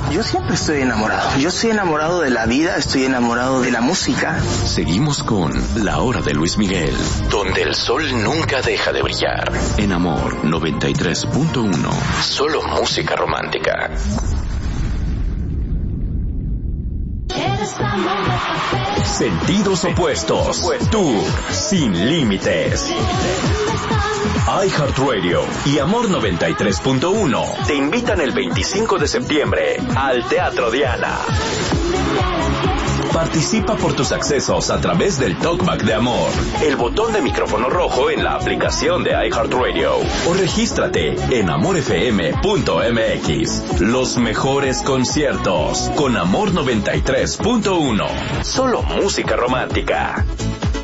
Yo siempre estoy enamorado. Yo estoy enamorado de la vida, estoy enamorado de la música. Seguimos con La Hora de Luis Miguel, donde el sol nunca deja de brillar. En Amor 93.1. Solo música romántica. Sentidos opuestos. Tour sin límites. iHeartRadio y Amor 93.1 te invitan el 25 de septiembre al Teatro Diana. Participa por tus accesos a través del Talkback de Amor, el botón de micrófono rojo en la aplicación de iHeartRadio, o regístrate en amorfm.mx. Los mejores conciertos con Amor 93.1. Solo música romántica.